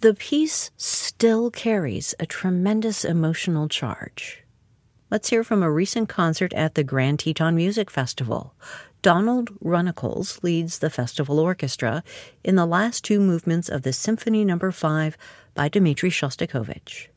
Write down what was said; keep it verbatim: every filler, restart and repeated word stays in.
the piece still carries a tremendous emotional charge. Let's hear from a recent concert at the Grand Teton Music Festival. Donald Runnicles leads the festival orchestra in the last two movements of the Symphony Number Five by Dmitri Shostakovich.